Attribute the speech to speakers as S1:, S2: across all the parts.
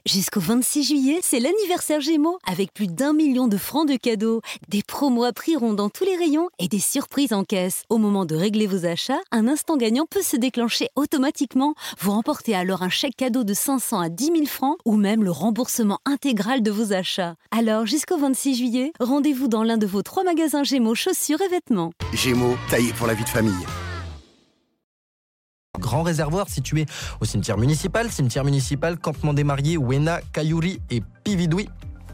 S1: Jusqu'au 26 juillet, c'est l'anniversaire Gémeaux, avec plus d'1 million de francs de cadeaux, des promos à prix rond dans tous les rayons et des surprises en caisse. Au moment de régler vos achats, un instant gagnant peut se déclencher automatiquement. Vous remportez alors un chèque cadeau de 500 à 10 000 francs ou même le remboursement intégral de vos achats. Alors, jusqu'au 26 juillet, rendez-vous dans l'un de vos 3 magasins Gémeaux chaussures et vêtements.
S2: Gémeaux, taillé pour la vie de famille.
S3: Grand réservoir situé au cimetière municipal, campement des mariés, Wena, Kayuri et Pividoui.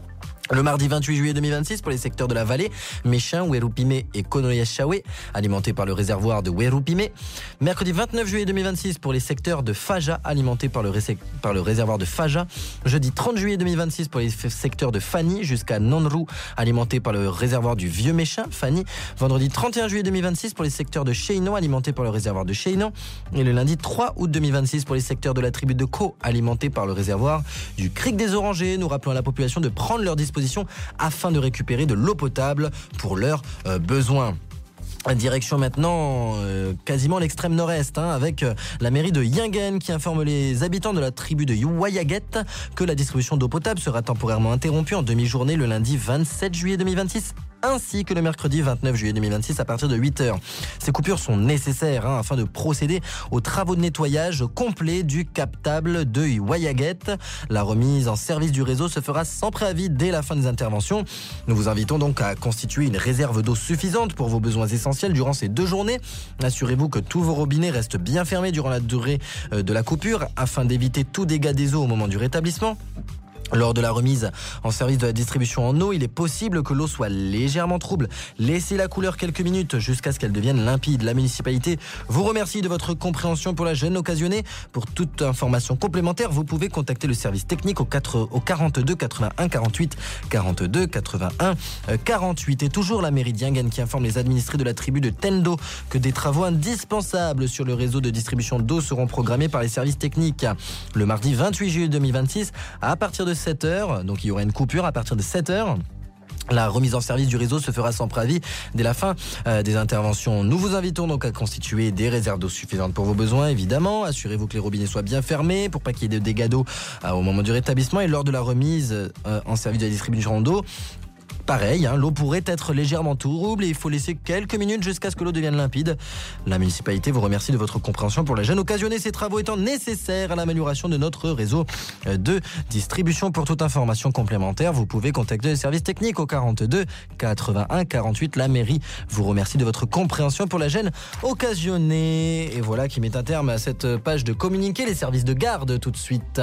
S3: Le mardi 28 juillet 2026 pour les secteurs de la vallée, Méchin, Werupime et Konoyachawe, alimentés par le réservoir de Werupime. Mercredi 29 juillet 2026 pour les secteurs de Faja, alimentés par le réservoir de Faja. Jeudi 30 juillet 2026 pour les secteurs de Fani jusqu'à Nonru, alimentés par le réservoir du Vieux Méchin, Fani. Vendredi 31 juillet 2026 pour les secteurs de Cheino, alimentés par le réservoir de Cheino. Et le lundi 3 août 2026 pour les secteurs de la tribu de Ko, alimentés par le réservoir du Cric des Orangers. Nous rappelons à la population de prendre leur disposition afin de récupérer de l'eau potable pour leurs besoins. Direction maintenant quasiment l'extrême nord-est avec la mairie de Yingen qui informe les habitants de la tribu de Wayaget que la distribution d'eau potable sera temporairement interrompue en demi-journée le lundi 27 juillet 2026 ainsi que le mercredi 29 juillet 2026 à partir de 8h. Ces coupures sont nécessaires afin de procéder aux travaux de nettoyage complet du captable de Wayaget. La remise en service du réseau se fera sans préavis dès la fin des interventions. Nous vous invitons donc à constituer une réserve d'eau suffisante pour vos besoins essentiels durant ces 2 journées. Assurez-vous que tous vos robinets restent bien fermés durant la durée de la coupure afin d'éviter tout dégât des eaux au moment du rétablissement. Lors de la remise en service de la distribution en eau, il est possible que l'eau soit légèrement trouble. Laissez la couleur quelques minutes jusqu'à ce qu'elle devienne limpide. La municipalité vous remercie de votre compréhension pour la gêne occasionnée. Pour toute information complémentaire, vous pouvez contacter le service technique au 42 81 48 42 81 48. Et toujours la mairie d'Yingen qui informe les administrés de la tribu de Tendo que des travaux indispensables sur le réseau de distribution d'eau seront programmés par les services techniques. Le mardi 28 juillet 2026, à partir de 7h, donc il y aura une coupure à partir de 7h. La remise en service du réseau se fera sans préavis dès la fin des interventions. Nous vous invitons donc à constituer des réserves d'eau suffisantes pour vos besoins, évidemment. Assurez-vous que les robinets soient bien fermés pour pas qu'il y ait de dégâts d'eau au moment du rétablissement. Et lors de la remise en service de la distribution d'eau, pareil, l'eau pourrait être légèrement trouble et il faut laisser quelques minutes jusqu'à ce que l'eau devienne limpide. La municipalité vous remercie de votre compréhension pour la gêne occasionnée, ces travaux étant nécessaires à l'amélioration de notre réseau de distribution. Pour toute information complémentaire, vous pouvez contacter le service technique au 42 81 48. La mairie vous remercie de votre compréhension pour la gêne occasionnée. Et voilà qui met un terme à cette page de communiqué. Les services de garde tout de suite.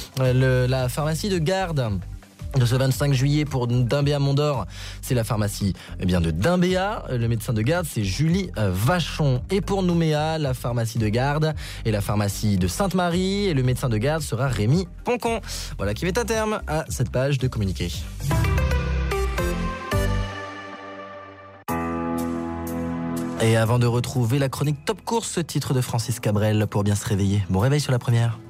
S3: La pharmacie de garde de ce 25 juillet pour Dimbéa Mondor, c'est la pharmacie de Dimbéa. Le médecin de garde, c'est Julie Vachon. Et pour Nouméa, la pharmacie de garde et la pharmacie de Sainte-Marie. Et le médecin de garde sera Rémi Poncon. Voilà qui met un terme à cette page de communiqué. Et avant de retrouver la chronique Top Course, titre de Francis Cabrel pour bien se réveiller. Bon réveil sur la première.